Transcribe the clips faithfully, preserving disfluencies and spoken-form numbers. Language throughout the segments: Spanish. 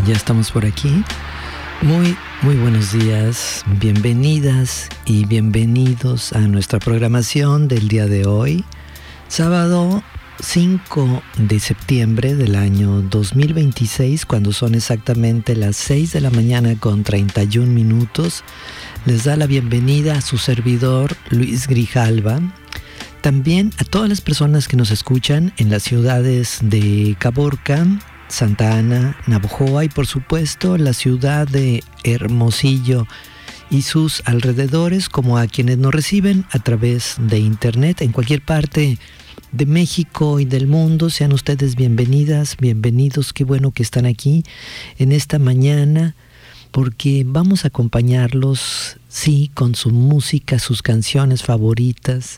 Ya estamos por aquí. Muy, muy buenos días, bienvenidas y bienvenidos a nuestra programación del día de hoy, sábado cinco de septiembre del año dos mil veintiséis, cuando son exactamente las seis de la mañana con treinta y un minutos. Les da la bienvenida a su servidor Luis Grijalva. También a todas las personas que nos escuchan en las ciudades de Caborca, Santa Ana, Navojoa y por supuesto la ciudad de Hermosillo y sus alrededores, como a quienes nos reciben a través de internet en cualquier parte de México y del mundo. Sean ustedes bienvenidas, bienvenidos, qué bueno que están aquí en esta mañana, porque vamos a acompañarlos, sí, con su música, sus canciones favoritas.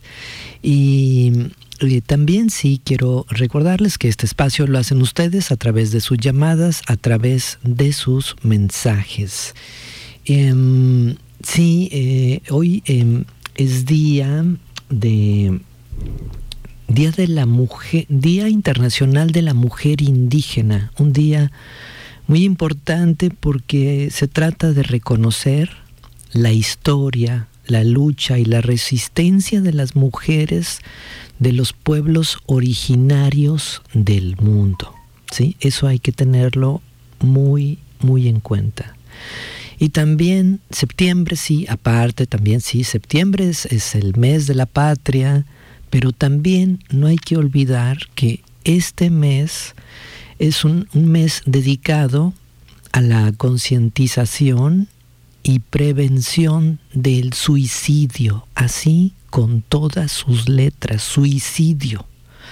Y eh, también sí quiero recordarles que este espacio lo hacen ustedes a través de sus llamadas, a través de sus mensajes. Eh, sí, eh, hoy eh, es día de... Día de la Mujer, Día Internacional de la Mujer Indígena, un día muy importante porque se trata de reconocer la historia, la lucha y la resistencia de las mujeres de los pueblos originarios del mundo, ¿sí? Eso hay que tenerlo muy, muy en cuenta. Y también septiembre, sí, aparte también, sí, septiembre es, es el mes de la patria, pero también no hay que olvidar que este mes es un, un mes dedicado a la concientización y prevención del suicidio, así con todas sus letras, suicidio.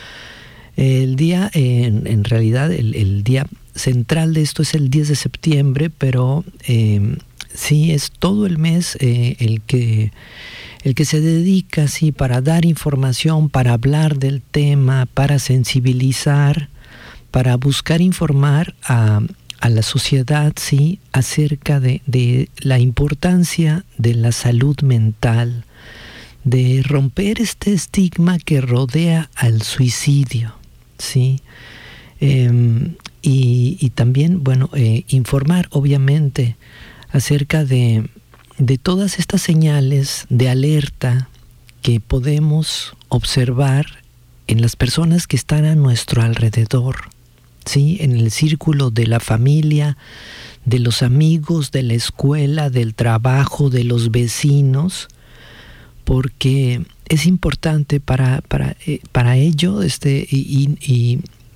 El día, en, en realidad, el, el día central de esto es el diez de septiembre, pero eh, sí es todo el mes eh, el que... el que se dedica, sí, para dar información, para hablar del tema, para sensibilizar, para buscar informar a, a la sociedad, sí, acerca de, de la importancia de la salud mental, de romper este estigma que rodea al suicidio, sí, eh, y, y también, bueno, eh, informar, obviamente, acerca de de todas estas señales de alerta que podemos observar en las personas que están a nuestro alrededor, ¿sí? En el círculo de la familia, de los amigos, de la escuela, del trabajo, de los vecinos, porque es importante para, para, eh, para ello, este, y, y, y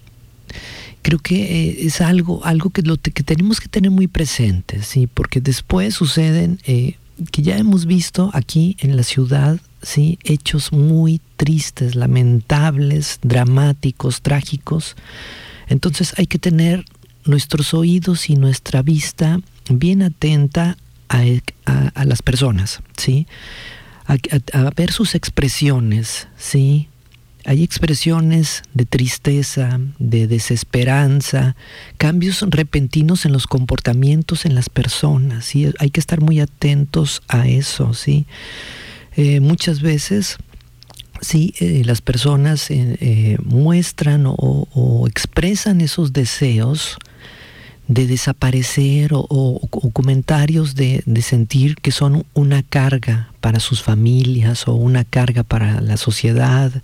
creo que eh, es algo, algo que, lo te, que tenemos que tener muy presente, ¿sí? Porque después suceden, eh, que ya hemos visto aquí en la ciudad, ¿sí? Hechos muy tristes, lamentables, dramáticos, trágicos. Entonces hay que tener nuestros oídos y nuestra vista bien atenta a, a, a las personas, ¿sí? A, a, a ver sus expresiones, ¿sí? Hay expresiones de tristeza, de desesperanza, cambios repentinos en los comportamientos en las personas, ¿sí? Hay que estar muy atentos a eso, ¿sí? Eh, muchas veces, sí, eh, las personas eh, eh, muestran o, o expresan esos deseos de desaparecer o, o, o comentarios de, de sentir que son una carga para sus familias o una carga para la sociedad.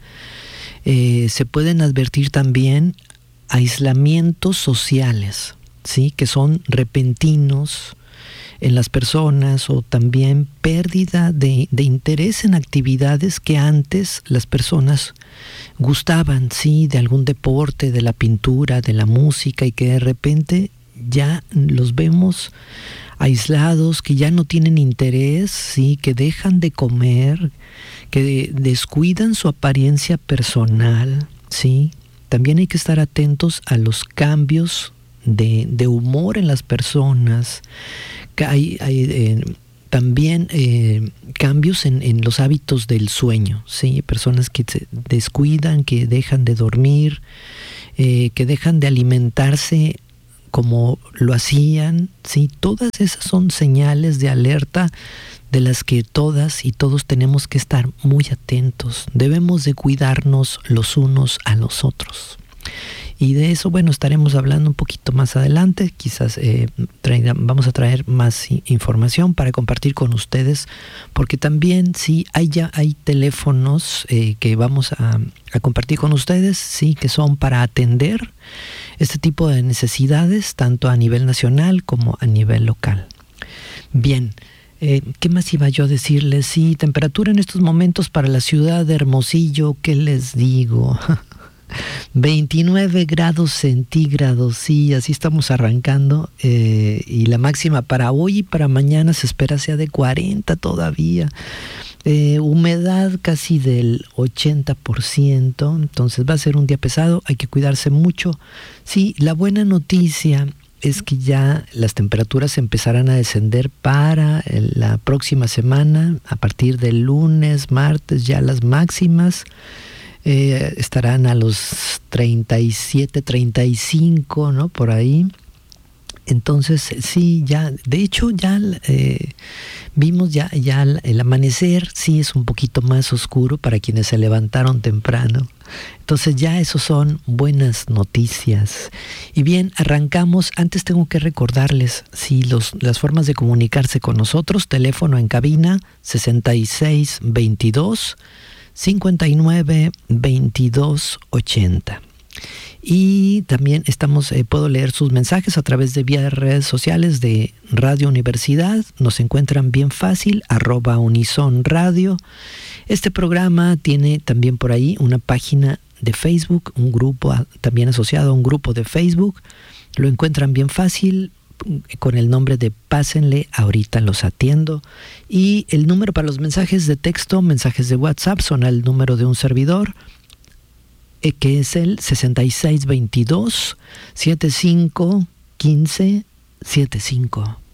Eh, se pueden advertir también aislamientos sociales, ¿sí? Que son repentinos en las personas, o también pérdida de, de interés en actividades que antes las personas gustaban, ¿sí? De algún deporte, de la pintura, de la música, y que de repente ya los vemos aislados, que ya no tienen interés, ¿sí? Que dejan de comer, que descuidan su apariencia personal, ¿sí? También hay que estar atentos a los cambios de, de humor en las personas. Hay, hay eh, también eh, cambios en, en los hábitos del sueño, ¿sí? Personas que se descuidan, que dejan de dormir, eh, que dejan de alimentarse como lo hacían, ¿sí? Todas esas son señales de alerta de las que todas y todos tenemos que estar muy atentos. Debemos de cuidarnos los unos a los otros. Y de eso, bueno, estaremos hablando un poquito más adelante. Quizás eh, traerá, vamos a traer más información para compartir con ustedes, porque también sí hay ya hay teléfonos eh, que vamos a, a compartir con ustedes, sí, que son para atender este tipo de necesidades, tanto a nivel nacional como a nivel local. Bien. Eh, ¿Qué más iba yo a decirles? Sí, temperatura en estos momentos para la ciudad de Hermosillo, ¿qué les digo? veintinueve grados centígrados, sí, así estamos arrancando. Eh, y la máxima para hoy y para mañana se espera sea de cuarenta todavía. Eh, humedad casi del ochenta por ciento, entonces va a ser un día pesado, hay que cuidarse mucho. Sí, la buena noticia es que ya las temperaturas empezarán a descender para la próxima semana. A partir del lunes, martes, ya las máximas eh, estarán a los treinta y siete, treinta y cinco, ¿no? Por ahí. Entonces, sí, ya, de hecho, ya eh, vimos ya, ya el amanecer, sí es un poquito más oscuro para quienes se levantaron temprano. Entonces ya eso son buenas noticias. Y bien, arrancamos. Antes tengo que recordarles, sí, los, las formas de comunicarse con nosotros. Teléfono en cabina sesenta y seis veintidós, cincuenta y nueve veintidós ochenta. Y también estamos, eh, puedo leer sus mensajes a través de vía de redes sociales de Radio Universidad. Nos encuentran bien fácil, arroba Unison Radio. Este programa tiene también por ahí una página de Facebook, un grupo también asociado a un grupo de Facebook. Lo encuentran bien fácil con el nombre de Pásenle, ahorita los atiendo. Y el número para los mensajes de texto, mensajes de WhatsApp, son al número de un servidor, que es el sesenta y seis veintidós, setenta y cinco quince setenta y cinco.